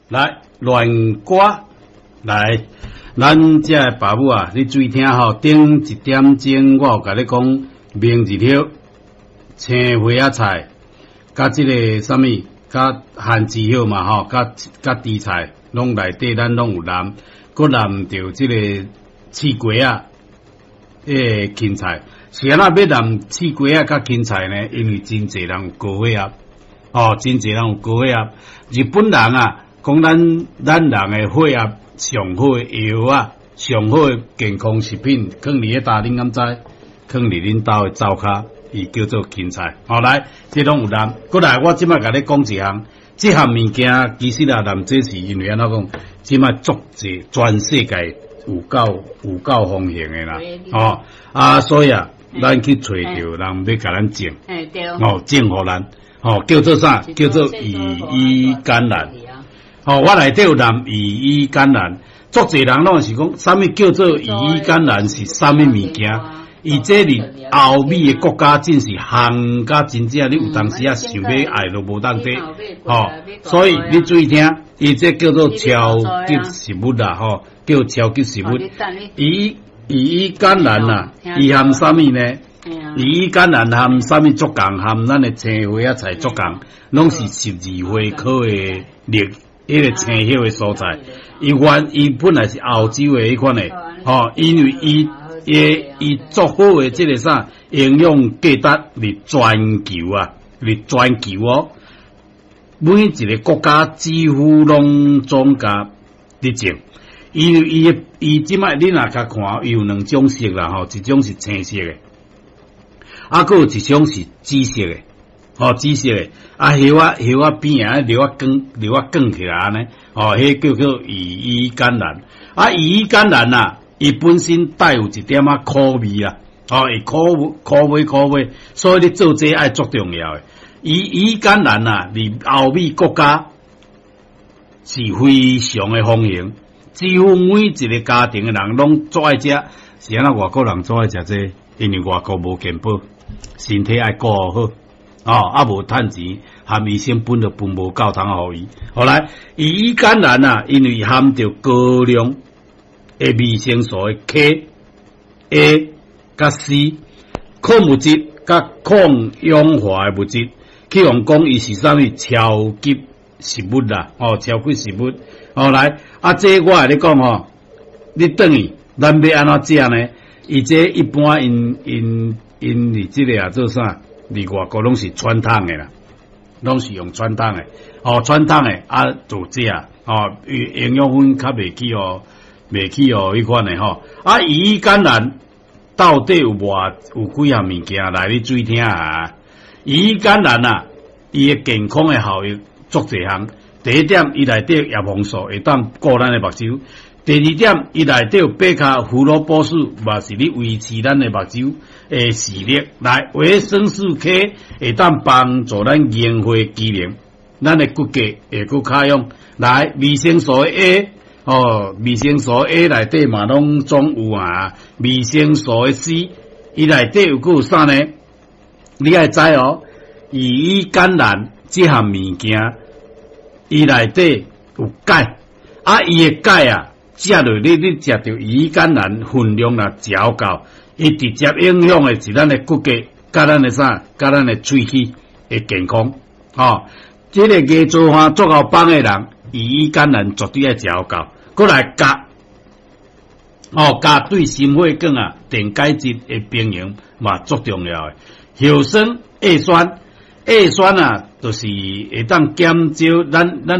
来乱歌来，咱这爸母啊，你注意听吼，顶一点钟我有甲你讲明日条青花仔菜，甲这个什么，甲番薯叶嘛吼，甲猪菜，拢内底咱拢有淋，搁淋着这个刺瓜啊，芹菜。是安那要淋刺瓜啊，甲芹菜呢？因为真侪人有高血压，真侪人有高血压。日本人啊，讲咱人的血压上好的药啊，上好的健康食品，放伫咧搭，恁敢知？放伫恁兜的灶骹，伊叫做芹菜。来，这拢有淋。过来，我即摆甲你讲一项，这项物件其实啊，咱这是因为安怎讲，即摆足侪全世界有够风行的啦，所以啊。咱去找着人要甲咱种，种互咱，叫做啥？叫做羽衣甘蓝。我内底有淋羽衣甘蓝，足侪人拢是讲，啥物叫做羽衣甘蓝是啥物物件？伊这里欧美的国家真是行甲真正，你有当时啊想要爱都无当得，所以你注意听，伊这叫做超级食物啦，叫超级食物。羽衣甘蓝啊，伊含啥物呢？羽衣甘蓝含啥物足共？含咱的青花仔菜足共，拢是12花科的迄个青叶的蔬菜。伊本来是欧洲的迄款的，因为伊足好的这个啥营养价值是全球啊，是全球哦。每一个国家几乎拢总甲伫种。因为伊即摆你若甲看，伊有两种色啦，一种是青色的，搁有一种是紫色的，紫色的，叶仔边啊，流啊卷起来安尼，迄叫做羽衣甘蓝。羽衣甘蓝啊，伊本身带有一点仔苦味啊，会苦味，所以你做这爱足重要的。羽衣甘蓝啊，伫欧美国家是非常的风行。几乎每一个家庭的人拢最爱食，是安那外国人最爱食这，因为外国无健保，身体爱顾好，无趁钱，含医生分无够通互伊。后来羽衣甘蓝啊，因为含着高量的维生素的 K、A 甲 C、矿物质甲抗氧化的物质，去用讲伊是啥物超级食物啦，超级食物。来，这我来你讲你等于咱要安怎食呢？伊这一般因这个啊做啥？伫外国拢是传统的啦，拢是用传统的，传统的就这营养分较袂起迄款的羽衣甘蓝到底有几项物件来？你注意听啊！羽衣甘蓝啊，伊的健康的效益足侪项。第一点，伊内底叶黄素会当顾咱的目睭；第二点，伊内底有贝卡胡萝卜素，嘛是咧维持咱的目睭的视力。来，维生素 K 会当帮助咱凝血机能，咱的骨骼会够较用。来，维生素 A，维生素 A 内底嘛拢总有啊。维生素 C， 伊内底有够啥呢？你爱知羽衣甘蓝这项物件。伊内底有钙，伊的钙啊，食落你食着羽衣甘蓝分量若嚼够，伊直接影响的是咱的骨骼，甲咱的啥，甲咱的喙齿的健康。这个艺做饭做够帮的人，羽衣甘蓝绝对要嚼够。过来镉，镉对心血管啊、电解质的平衡嘛足重要的。叶酸、叶酸啊，就是会当减少咱